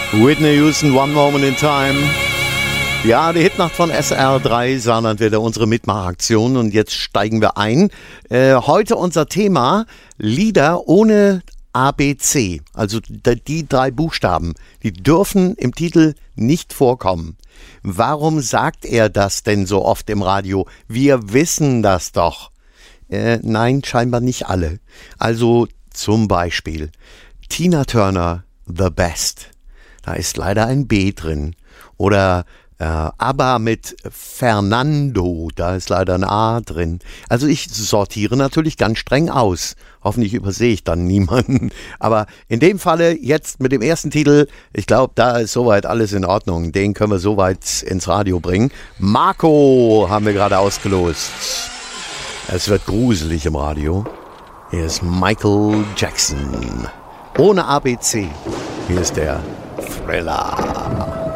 Whitney Houston, One Moment in Time. Ja, die Hitnacht von SR3 Saarland wieder unsere Mitmachaktion und jetzt steigen wir ein. Heute unser Thema Lieder ohne ABC, also die 3 Buchstaben, die dürfen im Titel nicht vorkommen. Warum sagt er das denn so oft im Radio? Wir wissen das doch. Nein, scheinbar nicht alle. Also zum Beispiel Tina Turner, The Best. Da ist leider ein B drin. Oder ABBA mit Fernando, da ist leider ein A drin. Also ich sortiere natürlich ganz streng aus. Hoffentlich übersehe ich dann niemanden. Aber in dem Falle jetzt mit dem ersten Titel, ich glaube, da ist soweit alles in Ordnung. Den können wir soweit ins Radio bringen. Marco haben wir gerade ausgelost. Es wird gruselig im Radio. Hier ist Michael Jackson. Ohne ABC. Hier ist der Thriller.